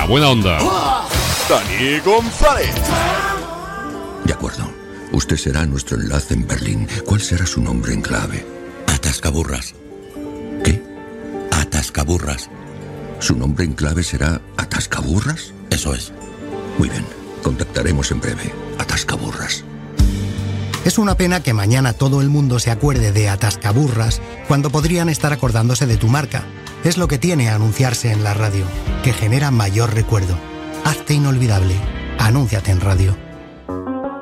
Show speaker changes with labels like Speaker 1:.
Speaker 1: buena onda.
Speaker 2: Dani González.
Speaker 3: De acuerdo. Usted será nuestro enlace en Berlín. ¿Cuál será su nombre en clave?
Speaker 4: Atascaburras.
Speaker 3: ¿Qué?
Speaker 4: Atascaburras.
Speaker 3: ¿Su nombre en clave será Atascaburras?
Speaker 4: Eso es.
Speaker 3: Muy bien. Contactaremos en breve. Atascaburras.
Speaker 5: Es una pena que mañana todo el mundo se acuerde de Atascaburras cuando podrían estar acordándose de tu marca. Es lo que tiene anunciarse en la radio, que genera mayor recuerdo. Hazte inolvidable. Anúnciate en radio.